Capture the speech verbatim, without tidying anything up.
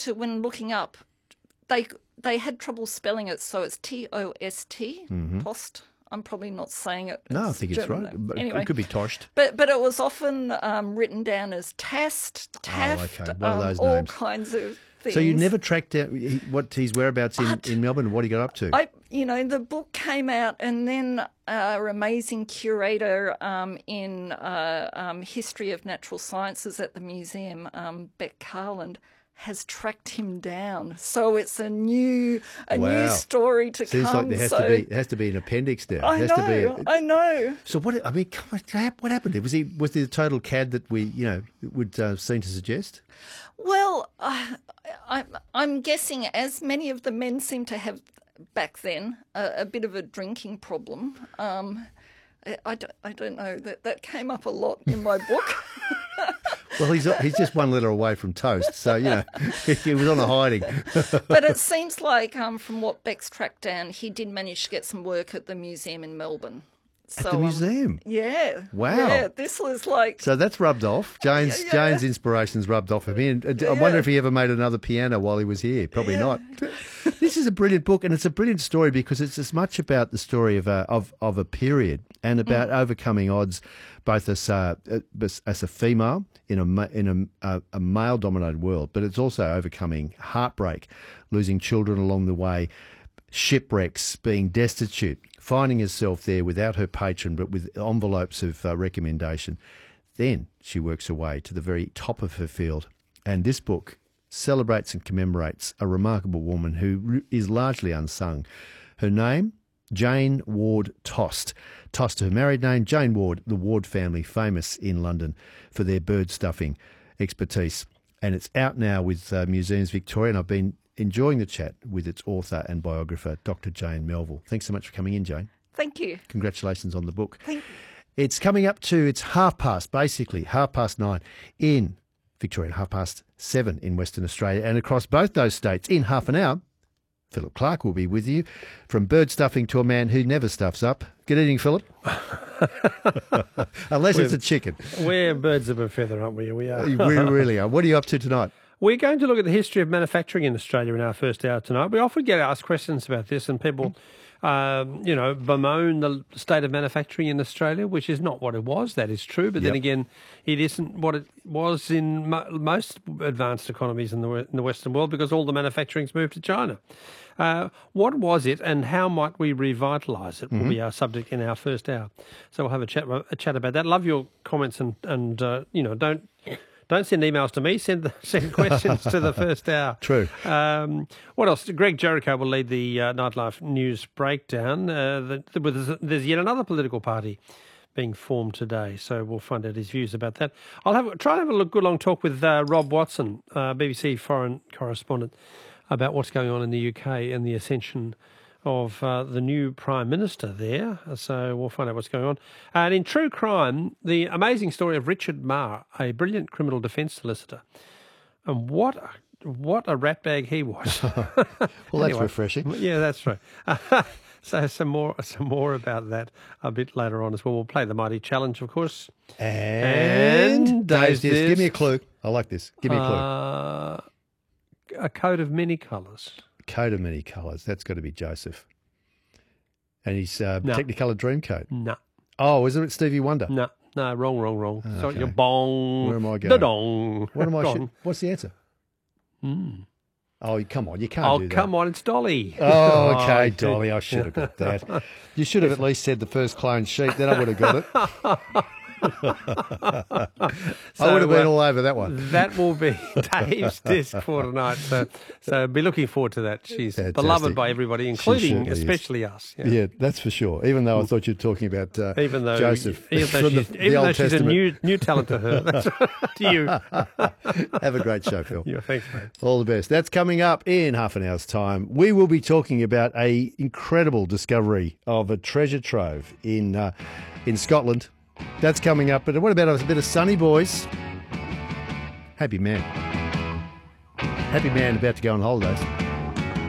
to, when looking up, they they had trouble spelling it, so it's T O S T, Mm-hmm. Tost. I'm probably not saying it. No, I as think it's German right. name. But Anyway, it could be Toscht. but but it was often um, written down as Tast, Taft, Oh, okay. One of um, those all names. kinds of things. So you never tracked down he- what his whereabouts in, But- in Melbourne and what he got up to? I, you know, the book came out, and then our amazing curator um, in uh, um, history of natural sciences at the museum, um, Beck Carland, has tracked him down. So it's a new a Wow. new story to Seems come. like there has so to be there has to be an appendix there. I has know, to be a, I know. So what? I mean, come on, what happened? Was he was he the total cad that we you know would uh, seem to suggest? Well, uh, I, I'm guessing, as many of the men seem to have back then, a, a bit of a drinking problem. Um, I, I, don't, I don't know. That, that came up a lot in my book. Well, he's he's just one letter away from toast, so you know he was on a hiding. But it seems like, um, from what Beck's tracked down, he did manage to get some work at the museum in Melbourne. So, At the um, museum. yeah. Wow. Yeah, this was like... So that's rubbed off. Jane's Yeah, yeah. Jane's inspirations rubbed off of him. And I Yeah. wonder if he ever made another piano while he was here. Probably not. This is a brilliant book, and it's a brilliant story because it's as much about the story of a of, of a period and about Mm. overcoming odds, both as a, as as a female in a ma- in a, a, a male dominated world, but it's also overcoming heartbreak, losing children along the way, shipwrecks, being destitute, finding herself there without her patron but with envelopes of uh, recommendation. Then she works her way to the very top of her field. And this book celebrates and commemorates a remarkable woman who is largely unsung. Her name, Jane Ward Tost. Tost, her married name, Jane Ward, the Ward family, famous in London for their bird stuffing expertise. And it's out now with uh, Museums Victoria, and I've been enjoying the chat with its author and biographer, Doctor Jane Melville. Thanks so much for coming in, Jane. Thank you. Congratulations on the book. Thank you. It's coming up to, it's half past, basically, half past nine in Victoria, half past seven in Western Australia, and across both those states in half an hour. Philip Clark will be with you, from bird stuffing to a man who never stuffs up. Good evening, Philip. Unless it's a chicken. We're birds of a feather, aren't we? We are. We really are. What are you up to tonight? We're going to look at the history of manufacturing in Australia in our first hour tonight. We often get asked questions about this, and people, um, you know, bemoan the state of manufacturing in Australia, which is not what it was. That is true. But then Yep. again, it isn't what it was in mo- most advanced economies in the, in the Western world, because all the manufacturing's moved to China. Uh, what was it, and how might we revitalise it, will be our subject in our first hour. So we'll have a chat a chat about that. Love your comments, and, and uh, you know, don't... Don't send emails to me. Send the, send questions to the first hour. True. Um, what else? Greg Jericho will lead the uh, Nightlife News breakdown. Uh, the, the, there's yet another political party being formed today, so we'll find out his views about that. I'll have try and have a look, good long talk with uh, Rob Watson, uh, B B C foreign correspondent, about what's going on in the U K and the ascension of uh, the new Prime Minister there. So we'll find out what's going on. And in true crime, the amazing story of Richard Marr, a brilliant criminal defence solicitor. And what a, what a ratbag he was. Well, that's Anyway, refreshing. Yeah, that's right. So some more some more about that a bit later on as well. We'll play the Mighty Challenge, of course. And, And Dave's Dave's this. Give me a this. clue. I like this. Give me a clue. Uh, a coat of many colours. Coat of many colours. That's got to be Joseph. And his uh, No. Technicolor Dreamcoat. No, Oh, isn't it Stevie Wonder? no, no, wrong, wrong, wrong. So Okay. you're bong. Where am I going? Da dong. What am I? Gone. Sh- what's the answer? Mm. Oh, come on. You can't Oh, do that. come on, it's Dolly. Oh, okay, did- Dolly. I should have got that. You should have at least said the first clone sheep. Then I would have got it. I would have been uh, all over that one. That will be Dave's disc for tonight. So, so be looking forward to that. She's Fantastic. beloved by everybody, including certainly is. especially us. Yeah. Yeah, that's for sure. Even though I thought you were talking about uh, Even though, Joseph even though, from she's, the, the even though Old she's a Testament. new new talent to her. That's right. To you. Have a great show, Phil. Yeah, thanks, mate. All the best. That's coming up in half an hour's time. We will be talking about a incredible discovery of a treasure trove in uh, in Scotland. That's coming up. But what about a bit of Sunny Boys? Happy man. Happy man about to go on holidays.